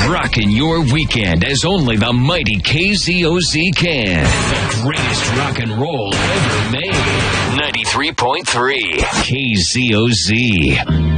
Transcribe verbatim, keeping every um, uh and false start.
Rocking your weekend as only the mighty K Z O Z can. The greatest rock and roll ever made. ninety-three point three K Z O Z.